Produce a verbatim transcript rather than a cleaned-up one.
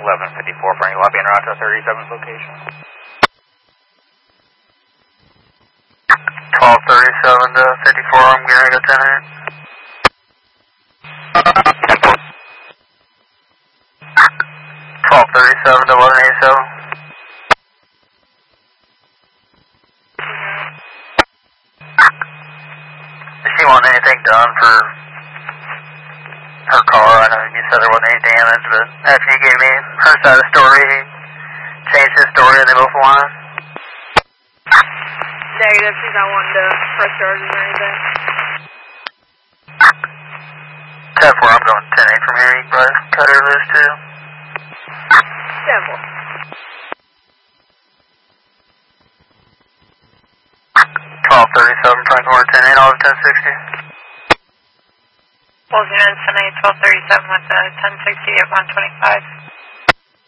eleven fifty-four for any lobby and route to thirty-seven's location. twelve thirty-seven to fifty-four, I'm getting ready to go ten eight. twelve thirty-seven to eleven eighty-seven. Does she want anything done for her car? I know you said there wasn't any damage, but after you gave me her side of the story, he changed his story and they both won. Negative, she's not wanting to press charges or anything. ten four, I'm going ten eight from here. You can probably cut her loose too. ten four. twelve thirty-seven, Frank Moore, ten eight, all of ten sixty. Wolves Unit ten eight, twelve thirty-seven with the ten sixty at one twenty-five.